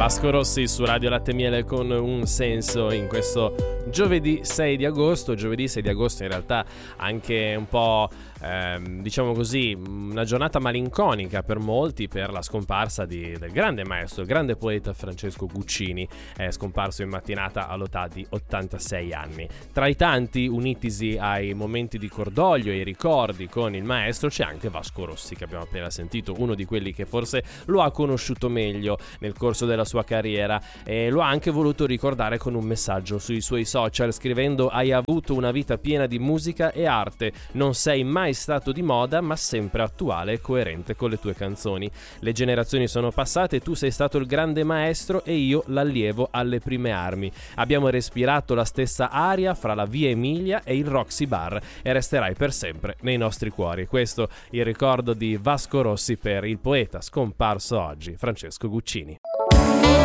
Vasco Rossi su Radio Latte e Miele con Un senso in questo giovedì 6 di agosto. Giovedì 6 di agosto in realtà anche un po' diciamo così una giornata malinconica per molti per la scomparsa del grande maestro, il grande poeta Francesco Guccini, scomparso in mattinata all'età di 86 anni. Tra i tanti unitisi ai momenti di cordoglio e i ricordi con il maestro c'è anche Vasco Rossi, che abbiamo appena sentito, uno di quelli che forse lo ha conosciuto meglio nel corso della sua carriera, e lo ha anche voluto ricordare con un messaggio sui suoi social scrivendo: hai avuto una vita piena di musica e arte, non sei mai stato di moda ma sempre attuale e coerente con le tue canzoni. Le generazioni sono passate, tu sei stato il grande maestro e io l'allievo alle prime armi. Abbiamo respirato la stessa aria fra la Via Emilia e il Roxy Bar e resterai per sempre nei nostri cuori. Questo il ricordo di Vasco Rossi per il poeta scomparso oggi, Francesco Guccini.